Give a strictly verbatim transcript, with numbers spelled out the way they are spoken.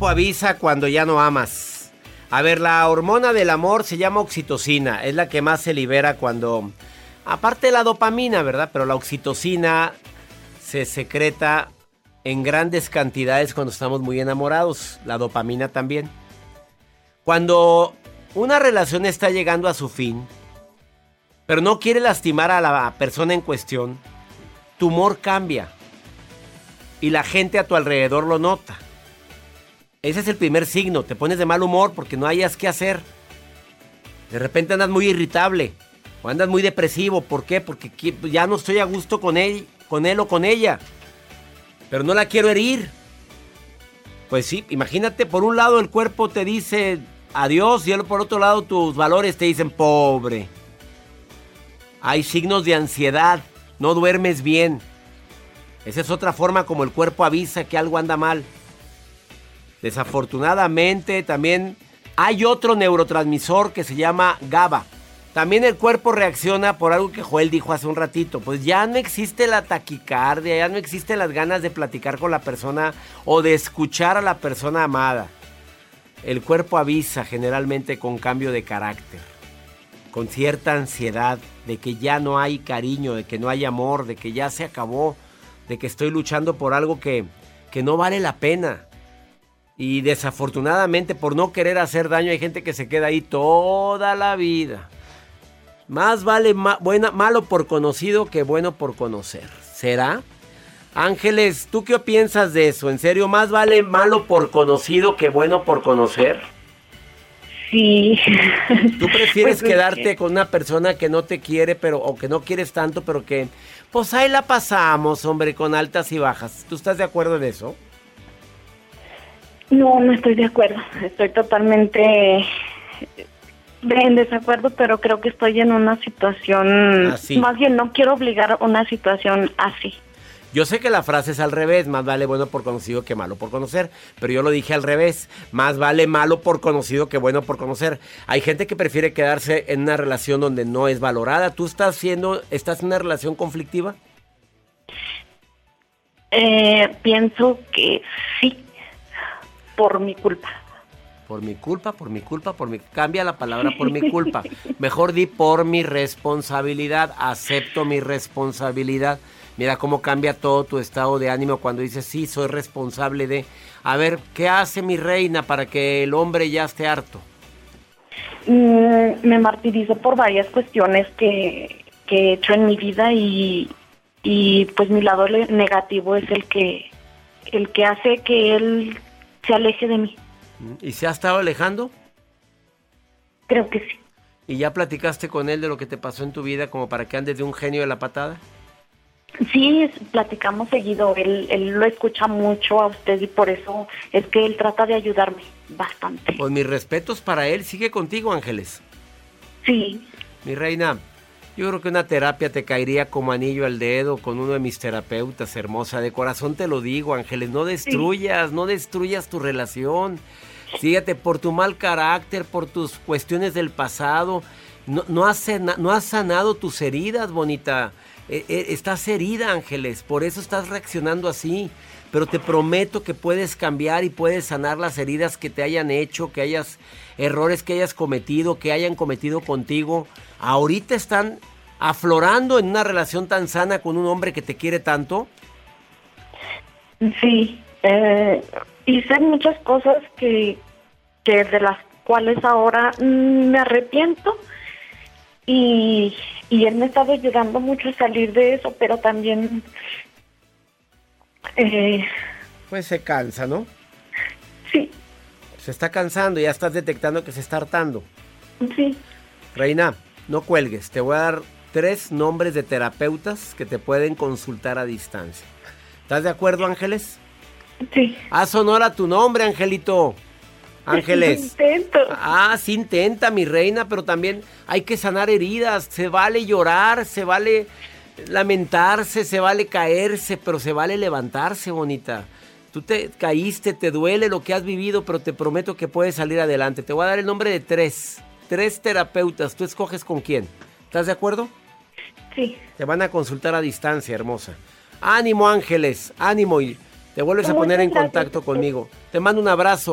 cuerpo avisa cuando ya no amas. A ver, la hormona del amor se llama oxitocina. Es la que más se libera cuando... Aparte de la dopamina, ¿verdad? Pero la oxitocina se secreta en grandes cantidades cuando estamos muy enamorados. La dopamina también. Cuando una relación está llegando a su fin, pero no quiere lastimar a la persona en cuestión, tu humor cambia. Y la gente a tu alrededor lo nota. Ese es el primer signo. Te pones de mal humor porque no hayas qué hacer. De repente andas muy irritable. O andas muy depresivo. ¿Por qué? Porque ya no estoy a gusto con él, con él o con ella. Pero no la quiero herir. Pues sí, imagínate, por un lado el cuerpo te dice adiós y por otro lado tus valores te dicen pobre. Hay signos de ansiedad. No duermes bien. Esa es otra forma como el cuerpo avisa que algo anda mal. Desafortunadamente también hay otro neurotransmisor que se llama GABA. También el cuerpo reacciona por algo que Joel dijo hace un ratito. Pues ya no existe la taquicardia, ya no existen las ganas de platicar con la persona o de escuchar a la persona amada. El cuerpo avisa generalmente con cambio de carácter, con cierta ansiedad de que ya no hay cariño, de que no hay amor, de que ya se acabó, de que estoy luchando por algo que, que no vale la pena. Y desafortunadamente por no querer hacer daño hay gente que se queda ahí toda la vida. Más vale ma- buena, malo por conocido que bueno por conocer. ¿Será? Ángeles, ¿tú qué piensas de eso? ¿En serio, más vale malo por conocido que bueno por conocer? Sí. ¿Tú prefieres Pues, quedarte que... con una persona que no te quiere, pero o que no quieres tanto, pero que pues ahí la pasamos, hombre, con altas y bajas? ¿Tú estás de acuerdo en eso? No, no estoy de acuerdo. Estoy totalmente en desacuerdo, pero creo que estoy en una situación... Así. Más bien, no quiero obligar a una situación así. Yo sé que la frase es al revés, más vale bueno por conocido que malo por conocer, pero yo lo dije al revés, más vale malo por conocido que bueno por conocer. Hay gente que prefiere quedarse en una relación donde no es valorada. ¿Tú estás siendo, estás en una relación conflictiva? Eh, pienso que sí, por mi culpa. Por mi culpa, por mi culpa, por mi... Cambia la palabra por mi culpa. Mejor di por mi responsabilidad, acepto mi responsabilidad. Mira cómo cambia todo tu estado de ánimo cuando dices, sí, soy responsable de... A ver, ¿qué hace mi reina para que el hombre ya esté harto? Mm, me martirizo por varias cuestiones que, que he hecho en mi vida y, y pues mi lado negativo es el que, el que hace que él se aleje de mí. ¿Y se ha estado alejando? Creo que sí. ¿Y ya platicaste con él de lo que te pasó en tu vida como para que andes de un genio de la patada? Sí, platicamos seguido, él, él lo escucha mucho a usted y por eso es que él trata de ayudarme bastante. Pues mis respetos para él, sigue contigo, Ángeles. Sí. Mi reina, yo creo que una terapia te caería como anillo al dedo con uno de mis terapeutas, hermosa. De corazón te lo digo, Ángeles, no destruyas, sí. no destruyas tu relación. Fíjate, por tu mal carácter, por tus cuestiones del pasado, no, no, has, no has sanado tus heridas, bonita. Eh, eh, estás herida, Ángeles, por eso estás reaccionando así, pero te prometo que puedes cambiar y puedes sanar las heridas que te hayan hecho, que hayas errores que hayas cometido, que hayan cometido contigo. Ahorita están aflorando en una relación tan sana con un hombre que te quiere tanto. Sí, eh, hice muchas cosas que, que de las cuales ahora mm, me arrepiento. Y, y él me ha estado ayudando mucho a salir de eso, pero también... Eh, pues se cansa, ¿no? Sí. Se está cansando, ya estás detectando que se está hartando. Sí. Reina, no cuelgues, te voy a dar tres nombres de terapeutas que te pueden consultar a distancia. ¿Estás de acuerdo, Ángeles? Sí. Haz honor a tu nombre, Angelito. Ángeles. Intento. Ah, sí intenta, mi reina, pero también hay que sanar heridas. Se vale llorar, se vale lamentarse, se vale caerse, pero se vale levantarse, bonita. Tú te caíste, te duele lo que has vivido, pero te prometo que puedes salir adelante. Te voy a dar el nombre de tres, tres terapeutas. Tú escoges con quién. ¿Estás de acuerdo? Sí. Te van a consultar a distancia, hermosa. Ánimo, Ángeles, ánimo, y te vuelves a poner en contacto conmigo. Te mando un abrazo.